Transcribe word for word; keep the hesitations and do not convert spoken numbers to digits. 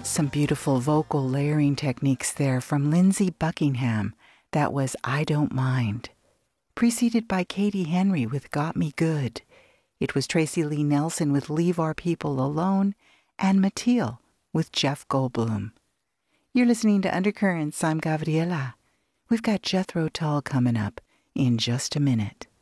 Some beautiful vocal layering techniques there from Lindsey Buckingham. That was I Don't Mind. Preceded by Katie Henry with Got Me Good. It was Tracy Lee Nelson with Leave Our People Alone, and Mathiel with Jeff Goldblum. You're listening to Undercurrents. I'm Gabriela. We've got Jethro Tull coming up in just a minute.